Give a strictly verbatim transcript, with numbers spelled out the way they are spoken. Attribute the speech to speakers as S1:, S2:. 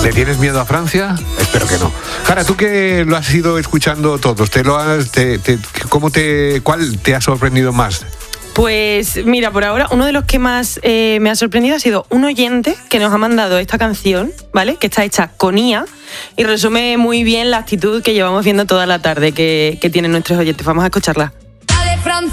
S1: ¿Le tienes miedo a Francia? Espero que no. Jara, tú que lo has ido escuchando todos, ¿te lo has, te, te, ¿cómo te, cuál te ha sorprendido más?
S2: Pues mira, por ahora uno de los que más eh, me ha sorprendido ha sido un oyente que nos ha mandado esta canción, ¿vale? Que está hecha con I A y resume muy bien la actitud que llevamos viendo toda la tarde que, que tienen nuestros oyentes. Vamos a escucharla.
S3: De Francia.